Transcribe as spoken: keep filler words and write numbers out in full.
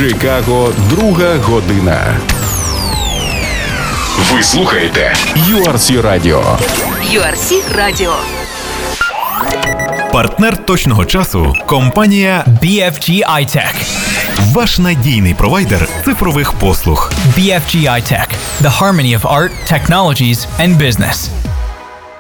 Чикаго, друга година. Ви слухаєте ю ар сі Radio. ю ар сі Radio. Партнер точного часу – компанія бі еф джі iTech. Ваш надійний провайдер цифрових послуг. бі еф джі iTech. The harmony of art, technologies and business.